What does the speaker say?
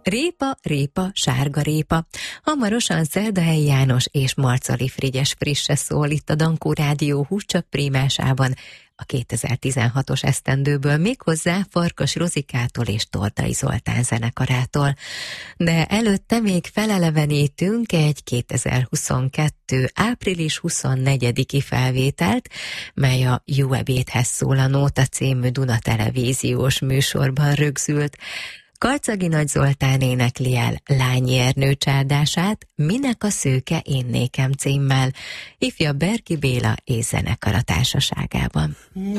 Répa, répa, sárga répa. Hamarosan Szerdahelyi János és Marcali Frigyes frisse szól itt a Dankó Rádió Húscsak prímásában a 2016-os esztendőből, méghozzá Farkas Rozikától és Tordai Zoltán zenekarától. De előtte még felelevenítünk egy 2022. április 24-i felvételt, mely a Jó ebédhez szól a Nóta című Duna televíziós műsorban rögzült. Karcagi Nagy Zoltán énekli el Lányi Ernő csárdását, Minek a szőke én nékem címmel, ifja Berki Béla és zenekara társaságában.